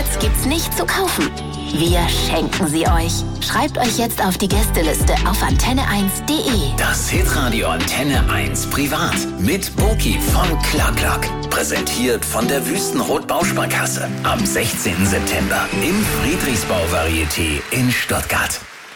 jetzt gibt's nicht zu kaufen. Wir schenken sie euch. Schreibt euch jetzt auf die Gästeliste auf antenne1.de. Das Hitradio Antenne 1 Privat mit Boki von Clark. Präsentiert von der Wüstenrot Bausparkasse. Am 16. September im Friedrichsbau-Varieté in Stuttgart.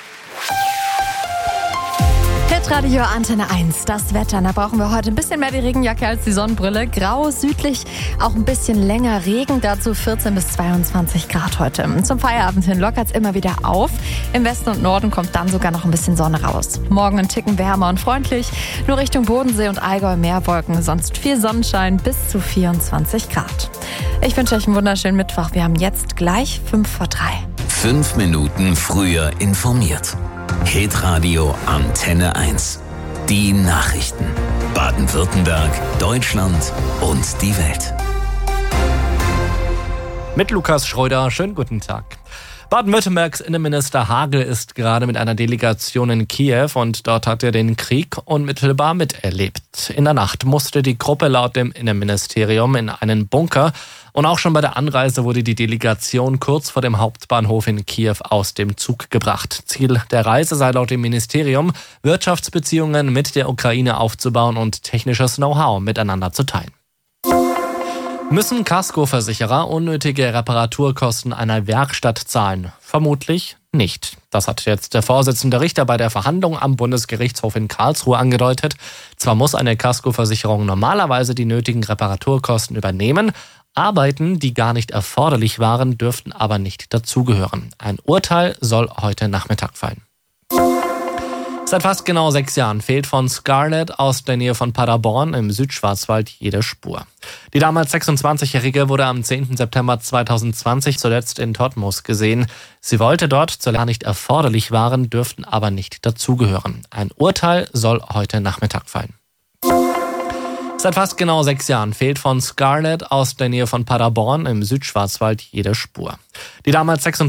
Hitradio Antenne 1, das Wetter. Da brauchen wir heute ein bisschen mehr die Regenjacke als die Sonnenbrille. Grau, südlich auch ein bisschen länger Regen. Dazu 14 bis 22 Grad heute. Zum Feierabend hin lockert es immer wieder auf. Im Westen und Norden kommt dann sogar noch ein bisschen Sonne raus. Morgen ein Ticken wärmer und freundlich. Nur Richtung Bodensee und Allgäu mehr Wolken. Sonst viel Sonnenschein bis zu 24 Grad. Ich wünsche euch einen wunderschönen Mittwoch. Wir haben jetzt gleich 2:55. 5 Minuten früher informiert. Hitradio Antenne 1. Die Nachrichten. Baden-Württemberg, Deutschland und die Welt. Mit Lukas Schröder, schönen guten Tag. Baden-Württembergs Innenminister Hagel ist gerade mit einer Delegation in Kiew und dort hat er den Krieg unmittelbar miterlebt. In der Nacht musste die Gruppe laut dem Innenministerium in einen Bunker und auch schon bei der Anreise wurde die Delegation kurz vor dem Hauptbahnhof in Kiew aus dem Zug gebracht. Ziel der Reise sei laut dem Ministerium, Wirtschaftsbeziehungen mit der Ukraine aufzubauen und technisches Know-how miteinander zu teilen. Müssen Kaskoversicherer unnötige Reparaturkosten einer Werkstatt zahlen? Vermutlich nicht. Das hat jetzt der Vorsitzende Richter bei der Verhandlung am Bundesgerichtshof in Karlsruhe angedeutet. Zwar muss eine Kaskoversicherung normalerweise die nötigen Reparaturkosten übernehmen, Arbeiten, die gar nicht erforderlich waren, dürften aber nicht dazugehören. Ein Urteil soll heute Nachmittag fallen. Seit fast genau 6 Jahren fehlt von Scarlett aus der Nähe von Paderborn im Südschwarzwald jede Spur. Die damals 26-Jährige wurde am 10. September 2020 zuletzt in Todtmoos gesehen. Sie wollte dort, solange nicht erforderlich waren, dürften aber nicht dazugehören. Ein Urteil soll heute Nachmittag fallen. Seit fast genau 6 Jahren fehlt von Scarlett aus der Nähe von Paderborn im Südschwarzwald jede Spur. Die damals